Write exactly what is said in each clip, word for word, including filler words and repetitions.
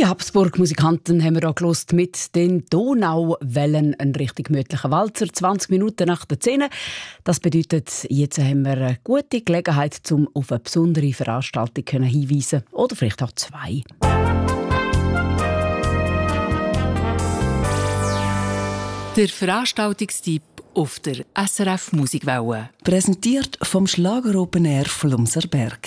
Die Habsburg-Musikanten haben wir hier gehört mit den Donauwellen, ein richtig gemütlicher Walzer, zwanzig Minuten nach der zehn. Das bedeutet, jetzt haben wir eine gute Gelegenheit, um auf eine besondere Veranstaltung hinzuweisen. Oder vielleicht auch zwei. Der Veranstaltungstipp auf der S R F Musikwelle. Präsentiert vom Schlager Open Air Flumserberg.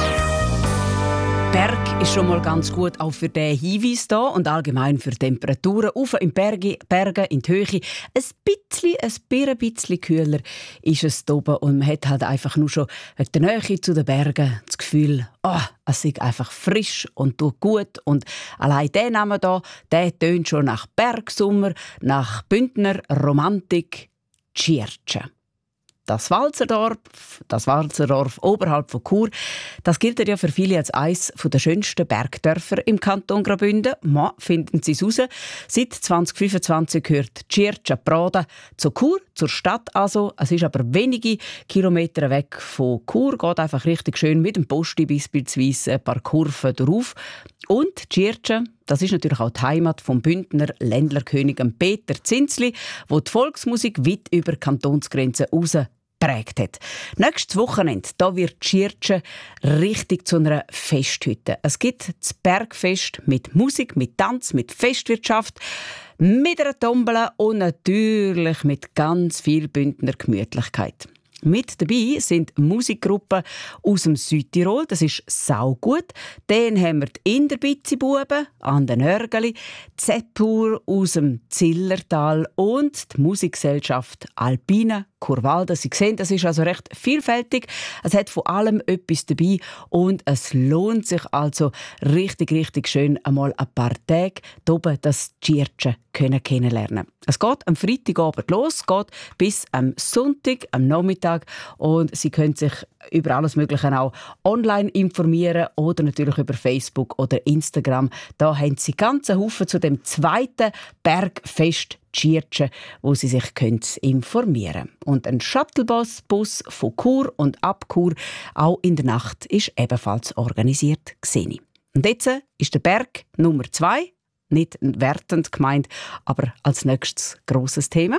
Berg ist schon mal ganz gut auch für den Hinweis da und allgemein für Temperaturen. Auf in Berge, Bergen, in die Höhe. Ein bisschen, ein bisschen kühler ist es hier oben. Und man hat halt einfach nur schon wegen der Nähe zu den Bergen das Gefühl, oh, es ist einfach frisch und tut gut. Und allein der Name hier, der tönt schon nach Bergsommer, nach Bündner Romantik, Tschirtsche. Das Walzerdorf, das Walzerdorf oberhalb von Chur, das gilt ja für viele als eines der schönsten Bergdörfer im Kanton Graubünden. Ma, finden Sie es raus. Seit zwanzig fünfundzwanzig gehört Tschirtsche Prada zu Chur, zur Stadt also. Es ist aber wenige Kilometer weg von Chur, geht einfach richtig schön mit dem Posti beispielsweise ein paar Kurven drauf. Und Tschirtsche, das ist natürlich auch die Heimat vom Bündner Ländlerkönig Peter Zinsli, wo die Volksmusik weit über Kantonsgrenzen hinaus geprägt hat. Nächstes Wochenende da wird Tschirtsche richtig zu einer Festhütte. Es gibt das Bergfest mit Musik, mit Tanz, mit Festwirtschaft, mit einer Tombola und natürlich mit ganz viel Bündner Gemütlichkeit. Mit dabei sind Musikgruppen aus dem Südtirol, das ist saugut. Dann haben wir die Inderbitzi-Buben an den Nörgeli, Zeppur aus dem Zillertal und die Musikgesellschaft Alpine Kurwalden. Sie sehen, das ist also recht vielfältig. Es hat von allem etwas dabei und es lohnt sich also richtig, richtig schön einmal ein paar Tage hier oben das Tschirtsche kennenlernen. Es geht am Freitagabend los, geht bis am Sonntag, am Nachmittag und Sie können sich über alles Mögliche auch online informieren oder natürlich über Facebook oder Instagram. Da haben Sie ganzen Haufen zu dem zweiten Bergfest Tschirtsche, wo Sie sich informieren können. Und ein Shuttlebus Bus von Chur und ab Chur, auch in der Nacht, ist ebenfalls organisiert gewesen. Und jetzt ist der Berg Nummer zwei, nicht wertend gemeint, aber als nächstes grosses Thema.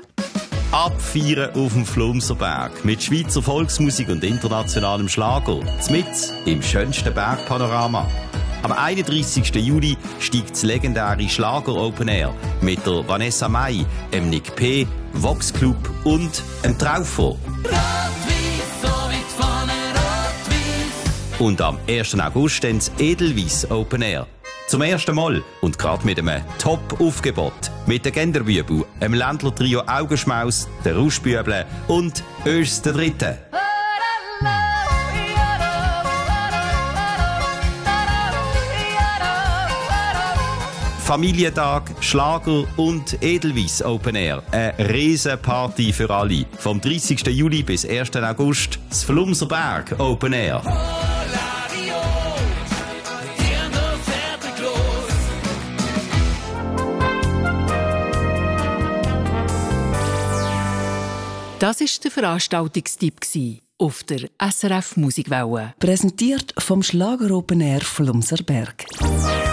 Abfeiern auf dem Flumserberg mit Schweizer Volksmusik und internationalem Schlager. Zmitz im schönsten Bergpanorama. Am einunddreissigsten Juli steigt das legendäre Schlager Open Air mit der Vanessa Mai, dem Nick P., Vox Club und dem Traufer. Und am ersten August dann das Edelweiss Open Air. Zum ersten Mal und gerade mit einem Top-Aufgebot. Mit den Genderbübel, einem Ländler-Trio Augenschmaus, der Rauschbüble und Ös der Dritte. Familientag, Schlager und Edelweiss Open Air. Eine Riesenparty für alle. Vom dreißigsten Juli bis ersten August das Flumserberg Open Air. Das war der Veranstaltungstipp auf der S R F Musikwelle. Präsentiert vom Schlager Open Air Flumserberg.